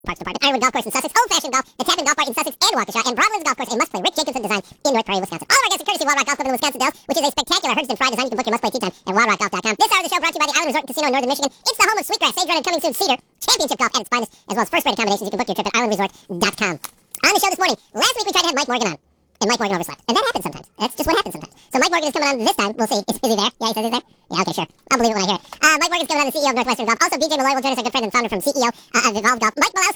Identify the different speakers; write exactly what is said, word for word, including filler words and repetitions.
Speaker 1: Parks Department, Ironwood Golf Course in Sussex, Old Fashioned Golf, the Tappan Golf Park in Sussex and Waukesha, and Broadlands Golf Course, a must-play Rick Jacobson design in North Prairie, Wisconsin. All of our guests are courtesy of Wild Rock Golf Club in the Wisconsin Dells, which is a spectacular Herdston Fry design. You can book your must-play tee time at wild rock golf dot com. This hour of the show brought to you by the Island Resort and Casino in Northern Michigan. It's the home of Sweetgrass, Sage Run, and coming soon Cedar, Championship Golf at its finest, as well as first-rate accommodations. You can book your trip at island resort dot com. On the show this morning, last week we tried to have Mike Morgan on, and Mike Morgan overslept. And that happens sometimes. That's just what happens sometimes. So Mike Morgan is coming on this time. We'll see. Is, is he there? Yeah, he says he's there? Yeah, okay, sure. I'll believe it when I hear it. Uh, Mike Morgan's coming on, the C E O of Northwestern Golf. Also, B J Malloy will join us, our good friend and founder from C E O uh, of Evolve Golf. Mike Malowski